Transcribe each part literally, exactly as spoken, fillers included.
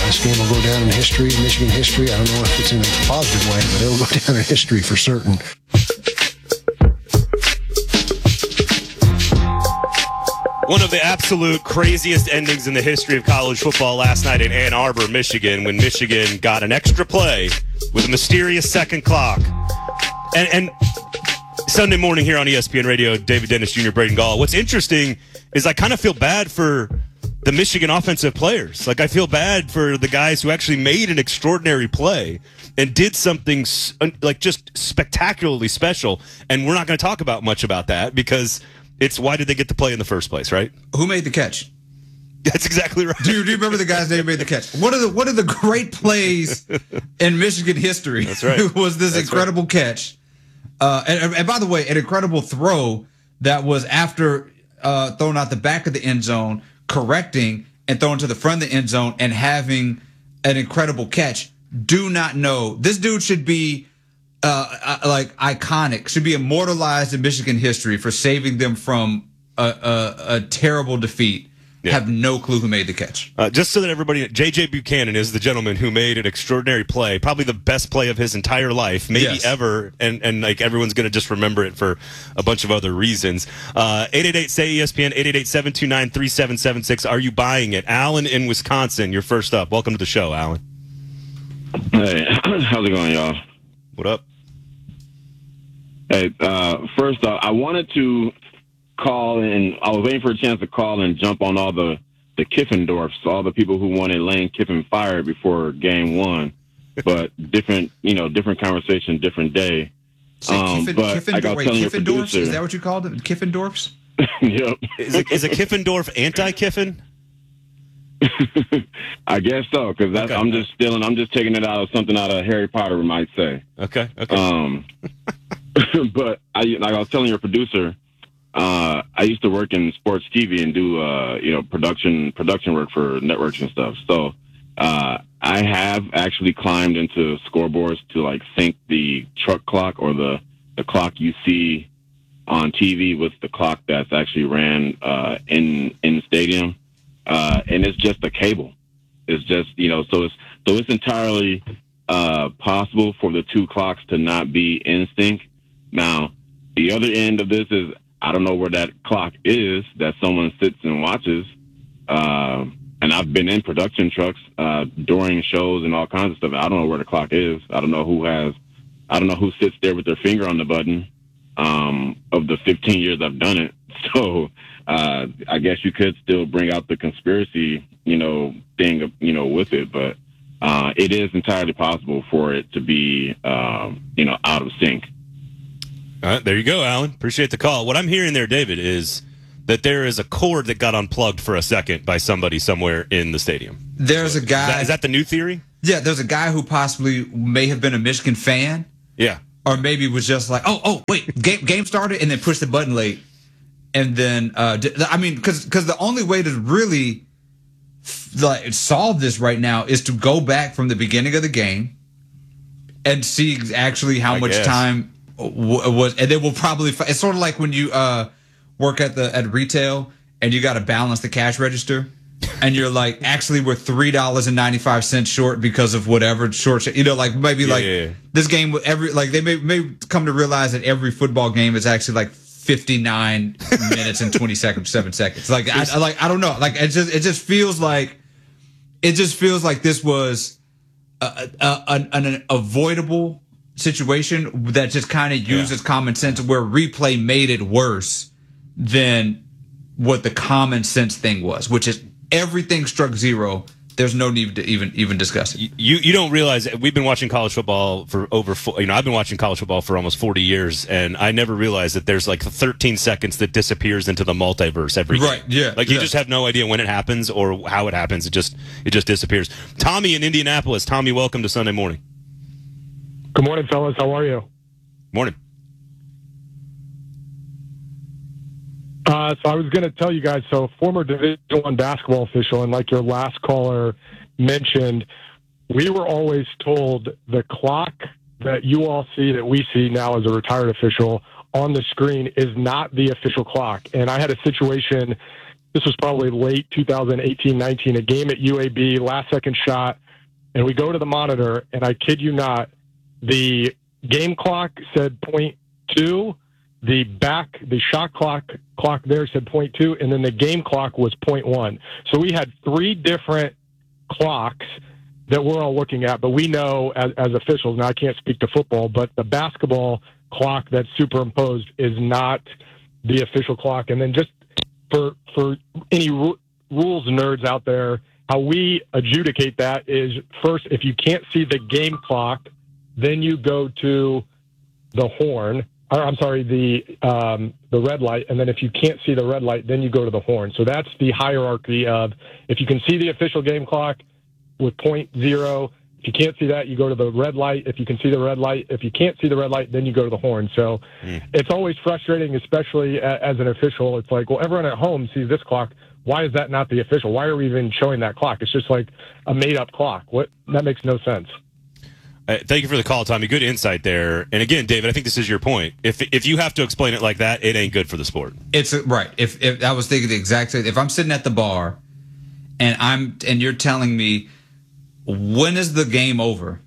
This game will go down in history, Michigan history. I don't know if it's in a positive way, but it'll go down in history for certain. One of the absolute craziest endings in the history of college football last night in Ann Arbor, Michigan, when Michigan got an extra play with a mysterious second clock. And, and Sunday morning here on E S P N Radio, David Dennis Junior, Braden Gall. What's interesting is I kind of feel bad for the Michigan offensive players. Like, I feel bad for the guys who actually made an extraordinary play and did something like just spectacularly special. And we're not going to talk about much about that because it's why did they get to play in the first place, right? Who made the catch? That's exactly right. Do you, do you remember the guy's name who made the catch? One of the one of the great plays in Michigan history. That's right. was this That's incredible right. catch. Uh, and, and by the way, an incredible throw that was after uh, throwing out the back of the end zone, correcting and throwing to the front of the end zone and having an incredible catch. Do not know. This dude should be uh, uh, like iconic, should be immortalized in Michigan history for saving them from a, a, a terrible defeat. Yeah. Have no clue who made the catch. Uh, just so that everybody, J J Buchanan is the gentleman who made an extraordinary play, probably the best play of his entire life, maybe yes. ever, and, and like everyone's going to just remember it for a bunch of other reasons. Uh, eight eight eight, S A Y E S P N, eight eight eight, seven two nine, three seven seven six. Are you buying it? Alan in Wisconsin, you're first up. Welcome to the show, Alan. Hey, how's it going, y'all? What up? Hey, uh, first off, I wanted to call and I was waiting for a chance to call and jump on all the the Kiffendorfs, all the people who wanted Lane Kiffin fired before game one, but different, you know, different conversation, different day. So um, Kiffen, but Kiffen, like I was wait, telling your Kiffendorfs? producer, Is that what you called it? Kiffendorfs? Yep. Is a, is a Kiffendorf anti-Kiffin? I guess so, because that's Okay. I'm just stealing. I'm just taking it out of something out of Harry Potter might say. Okay. Okay. Um, but I like I was telling your producer. Uh, I used to work in sports T V and do, uh, you know, production production work for networks and stuff. So uh, I have actually climbed into scoreboards to like sync the truck clock or the, the clock you see on T V with the clock that's actually ran uh, in in the stadium, uh, and it's just a cable. It's just, you know, so it's so it's entirely uh, possible for the two clocks to not be in sync. Now, the other end of this is, I don't know where that clock is that someone sits and watches. Uh, and I've been in production trucks uh, during shows and all kinds of stuff. I don't know where the clock is. I don't know who has, I don't know who sits there with their finger on the button um, of the fifteen years I've done it. So uh, I guess you could still bring out the conspiracy, you know, thing, you know, with it. But uh, it is entirely possible for it to be, um, you know, out of sync. All right, there you go, Alan. Appreciate the call. What I'm hearing there, David, is that there is a cord that got unplugged for a second by somebody somewhere in the stadium. There's a guy. Is that, is that the new theory? Yeah, there's a guy who possibly may have been a Michigan fan. Yeah. Or maybe was just like, oh, oh, wait, game game started, and then pushed the button late. And then, uh, I mean, because because the only way to really like solve this right now is to go back from the beginning of the game and see actually how I much guess. time was, and then we'll probably. It's sort of like when you uh, work at the at retail and you got to balance the cash register, and you're like, actually, we're three dollars and ninety five cents short because of whatever short. You know, like maybe Yeah, like yeah, yeah. this game. Every like they may may come to realize that every football game is actually like fifty-nine minutes and twenty seconds, seven seconds. Like I, I like I don't know. Like it just it just feels like it just feels like this was a, a, an, an avoidable situation that just kind of uses Yeah. common sense, where replay made it worse than what the common sense thing was, which is everything struck zero. There's no need to even even discuss it. You you don't realize we've been watching college football for over you know I've been watching college football for almost forty years, and I never realized that there's like thirteen seconds that disappears into the multiverse every Right, game. yeah, Like you yeah. just have no idea when it happens or how it happens. It just it just disappears. Tommy in Indianapolis. Tommy, welcome to Sunday Morning. Good morning, fellas. How are you? Morning. Uh, so I was going to tell you guys, so former Division One basketball official, and like your last caller mentioned, we were always told the clock that you all see, that we see now as a retired official on the screen, is not the official clock. And I had a situation this was probably late two thousand eighteen nineteen, a game at U A B, last second shot, and we go to the monitor, and I kid you not, the game clock said point two, the back, the shot clock clock there said point two, and then the game clock was point one. So we had three different clocks that we're all looking at, but we know as, as officials, now I can't speak to football, but the basketball clock that's superimposed is not the official clock. And then just for for any ru- rules nerds out there, how we adjudicate that is, first, if you can't see the game clock, then you go to the horn, or I'm sorry, the um, the red light, and then if you can't see the red light, then you go to the horn. So that's the hierarchy of, if you can see the official game clock with point zero, if you can't see that, you go to the red light. If you can see the red light, if you can't see the red light, then you go to the horn. So mm. it's always frustrating, especially a, as an official. It's like, well, everyone at home sees this clock. Why is that not the official? Why are we even showing that clock? It's just like a made-up clock. What? That makes no sense. Uh, thank you for the call, Tommy. Good insight there. And again, David, I think this is your point. If if you have to explain it like that, it ain't good for the sport. It's a, right. If if I was thinking the exact same, if I'm sitting at the bar, and I'm and you're telling me, when is the game over?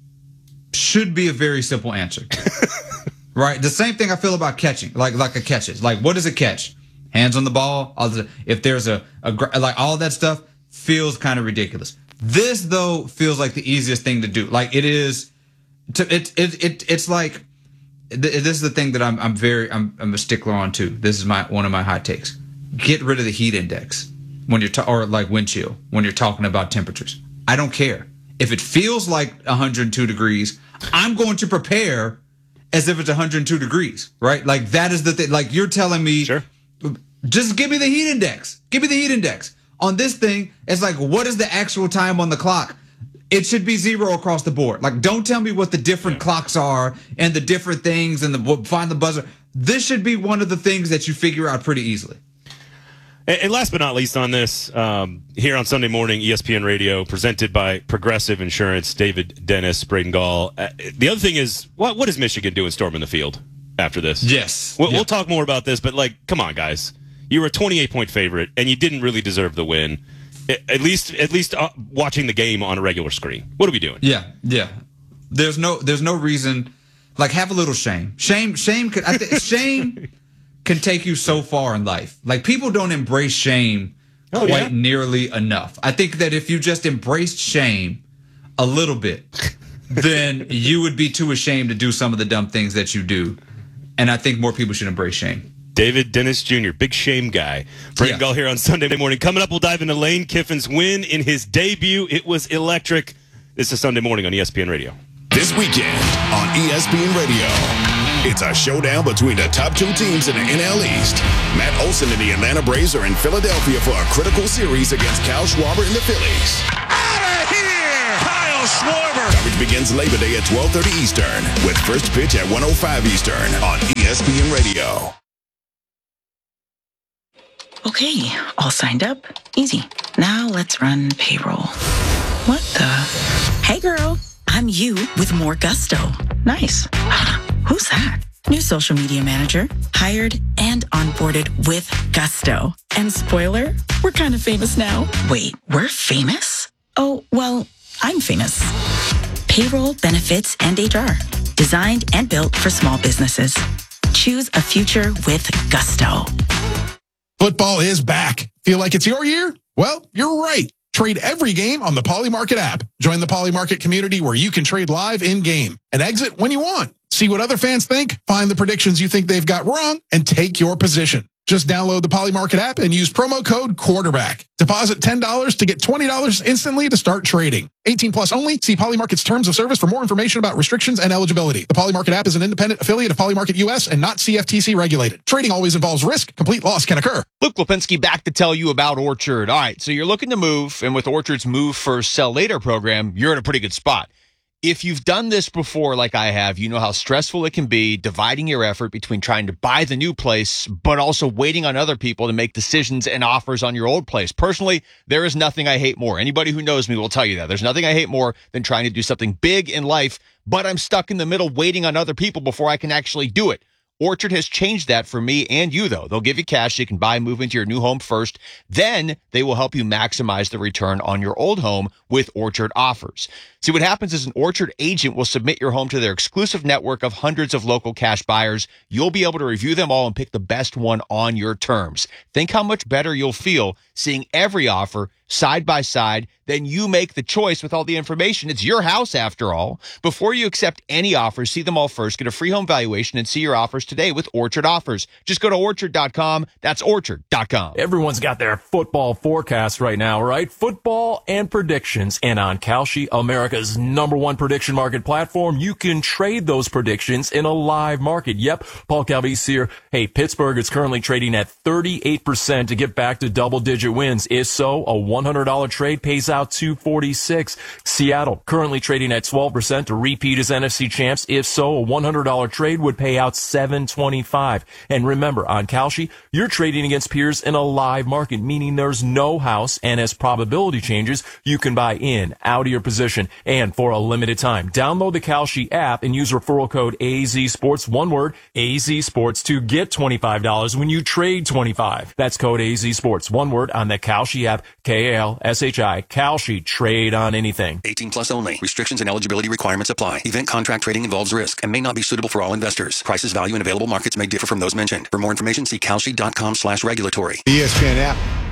Should be a very simple answer. Right? The same thing I feel about catching, like like a catch is. Like, what is a catch? Hands on the ball. If there's a, a like all that stuff feels kind of ridiculous. This though feels like the easiest thing to do. Like it is to it it, it it's like this is the thing that I'm I'm very I'm I'm a stickler on too. This is my one of my hot takes. Get rid of the heat index when you're ta- or like wind chill when you're talking about temperatures. I don't care. If it feels like one hundred two degrees, I'm going to prepare as if it's one hundred two degrees, right? Like that is the thing. Like you're telling me, sure. Just give me the heat index. Give me the heat index. On this thing, it's like, what is the actual time on the clock? It should be zero across the board. Like, don't tell me what the different yeah. clocks are and the different things and the find the buzzer. This should be one of the things that you figure out pretty easily. And last but not least on this, um, here on Sunday morning, E S P N Radio, presented by Progressive Insurance, David Dennis, Braden Gall. Uh, the other thing is, what what is Michigan doing storming the field after this? Yes. We'll, yeah. we'll talk more about this, but, like, come on, guys. You were a twenty-eight point favorite, and you didn't really deserve the win. At least, at least uh, watching the game on a regular screen. What are we doing? Yeah, yeah. There's no, there's no reason. Like, have a little shame. Shame, shame. Could, I th- shame can take you so far in life. Like, people don't embrace shame oh, quite yeah? nearly enough. I think that if you just embraced shame a little bit, then you would be too ashamed to do some of the dumb things that you do. And I think more people should embrace shame. David Dennis Junior, big shame guy. Braden yeah. Gall here on Sunday morning. Coming up, we'll dive into Lane Kiffin's win in his debut. It was electric. This is Sunday morning on E S P N Radio. This weekend on E S P N Radio, it's a showdown between the top two teams in the N L East. Matt Olson and the Atlanta Braves are in Philadelphia for a critical series against Kyle Schwarber and the Phillies. Out of here, Kyle Schwarber. Coverage begins Labor Day at twelve thirty Eastern with first pitch at one oh five Eastern on E S P N Radio. Okay, all signed up. Easy. Now let's run payroll. What the? Hey, girl. I'm you with more gusto. Nice. Who's that? New social media manager. Hired and onboarded with gusto. And spoiler, we're kind of famous now. Wait, we're famous? Oh, well, I'm famous. Payroll, benefits, and H R. Designed and built for small businesses. Choose a future with gusto. Football is back. Feel like it's your year? Well, you're right. Trade every game on the Polymarket app. Join the Polymarket community where you can trade live in-game and exit when you want. See what other fans think, find the predictions you think they've got wrong, and take your position. Just download the Polymarket app and use promo code quarterback. Deposit ten dollars to get twenty dollars instantly to start trading. eighteen plus only. See Polymarket's terms of service for more information about restrictions and eligibility. The Polymarket app is an independent affiliate of Polymarket U S and not C F T C regulated. Trading always involves risk. Complete loss can occur. Luke Lipinski back to tell you about Orchard. All right, so you're looking to move, and with Orchard's Move First, Sell Later program, you're in a pretty good spot. If you've done this before, like I have, you know how stressful it can be dividing your effort between trying to buy the new place, but also waiting on other people to make decisions and offers on your old place. Personally, there is nothing I hate more. Anybody who knows me will tell you that. There's nothing I hate more than trying to do something big in life, but I'm stuck in the middle waiting on other people before I can actually do it. Orchard has changed that for me and you, though. They'll give you cash so you can buy and move into your new home first. Then they will help you maximize the return on your old home with Orchard offers. See, what happens is an Orchard agent will submit your home to their exclusive network of hundreds of local cash buyers. You'll be able to review them all and pick the best one on your terms. Think how much better you'll feel seeing every offer side by side. Then you make the choice with all the information. It's your house, after all. Before you accept any offers, see them all first. Get a free home valuation and see your offers today with Orchard Offers. Just go to orchard dot com. That's orchard dot com. Everyone's got their football forecast right now, right? Football and predictions. And on Kalshi, America's number one prediction market platform, you can trade those predictions in a live market. Yep, Paul Calvise here. Hey, Pittsburgh is currently trading at thirty-eight percent to get back to double-digit wins. If so, a one hundred dollars trade pays out two forty-six. Seattle currently trading at twelve percent to repeat as N F C champs. If so, a one hundred dollars trade would pay out seven twenty-five. And remember, on Kalshi, you're trading against peers in a live market, meaning there's no house, and as probability changes, you can buy in, out of your position, and for a limited time. Download the Kalshi app and use referral code A Z Sports, one word, A Z Sports, to get twenty-five dollars when you trade twenty-five. That's code A Z Sports, one word, on the Kalshi app, K A L S H I, Kalshi, trade on anything. eighteen plus only. Restrictions and eligibility requirements apply. Event contract trading involves risk and may not be suitable for all investors. Prices, value, and available markets may differ from those mentioned. For more information, see kalshi dot com slash regulatory. The E S P N app.